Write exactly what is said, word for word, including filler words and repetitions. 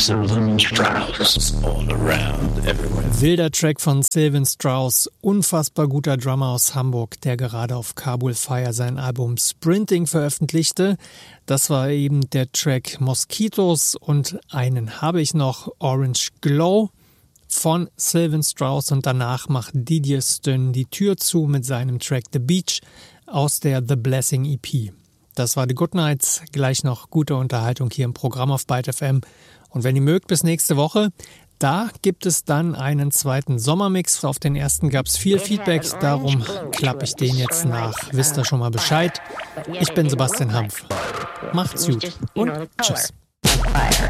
Sylvan Strauss. All around, everywhere. Wilder Track von Sylvan Strauss, unfassbar guter Drummer aus Hamburg, der gerade auf Kabul Fire sein Album Sprinting veröffentlichte. Das war eben der Track Mosquitos und einen habe ich noch, Orange Glow von Sylvan Strauss, und danach macht Didier Stön die Tür zu mit seinem Track The Beach aus der The Blessing E P. Das war die Good Nights, gleich noch gute Unterhaltung hier im Programm auf Byte F M. Und wenn ihr mögt, bis nächste Woche. Da gibt es dann einen zweiten Sommermix. Auf den ersten gab es viel Feedback, darum klappe ich den jetzt nach. Wisst ihr schon mal Bescheid? Ich bin Sebastian Hampf. Macht's gut und tschüss. Fire.